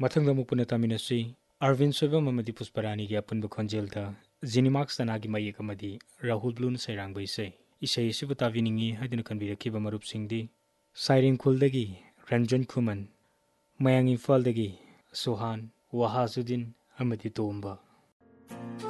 ꯃꯊꯪꯗ ꯑꯃꯨꯛ ꯄꯨꯟꯅ ꯇꯥꯃꯤꯟꯅꯁꯤ ꯑꯔꯕꯤꯟ ꯁꯣꯏꯕꯝ ꯑꯃꯗꯤ ꯄꯨꯁꯄꯔꯥꯅꯤꯒꯤ ꯑꯄꯨꯟꯕ ꯈꯣꯟꯖꯦꯜꯗ ꯖꯤꯅꯤꯃꯥꯛꯁ ꯇꯅꯥꯒꯤ ꯃꯌꯦꯛ ꯑꯃꯗꯤ ꯔꯥꯍꯨꯜ ꯕ꯭ꯂꯨꯅ ꯁꯩꯔꯥꯡꯕ ꯏꯁꯩ ꯑꯁꯤꯕꯨ ꯇꯥꯕꯤꯅꯤꯡꯉꯤ ꯍꯥꯏꯗꯨꯅ ꯈꯟꯕꯤꯔꯛꯈꯤꯕ ꯃꯔꯨꯞꯁꯤꯡꯗꯤ ꯁꯥꯏꯔꯦꯡꯈꯨꯜꯗꯒꯤ ꯔꯟꯖꯟ ꯈꯨꯃꯟ, ꯃꯌꯥꯡ ꯏꯝꯐꯥꯜꯗꯒꯤ ꯁꯨꯍꯥꯟ, ꯋꯥꯍꯥꯖꯨꯗꯤꯟ ꯑꯃꯗꯤ ꯇꯣꯝꯕ